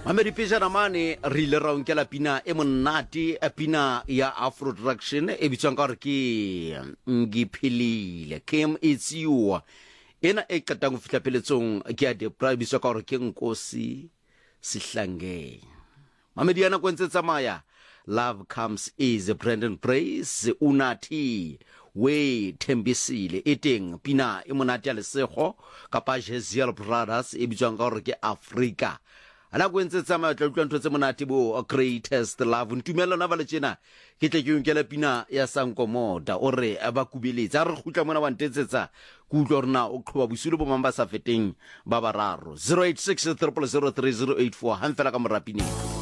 Mamedi pejana mane re ile ra onkela pina e monate pina ya Afro Traction e bitswang ka re ke Ngiphilile Kim It's You ena e qetang go fitla peletsong ke ya de private ka re ke Nkosi Sihlange. Mamedi yana kwentse tsamaya Love Comes Easy Brandon Praise Unathi we Thembisile eteng pina e monate ya lesego kapa Jeziel Brothers e bitswang ka re ke Africa. Ana kwentse tsamaya tla utlwa ntwe tse monate bo Greatest Love ntumela na bale tjena ke tle ke unkela pina ya Sankomoda ore ba kubeletsa re khutla mona ba ntetsetsa ku utlwa rena o qhoba busule bo mamba sa feteng ba bararo 0863003084 ha mfela ka morapineng.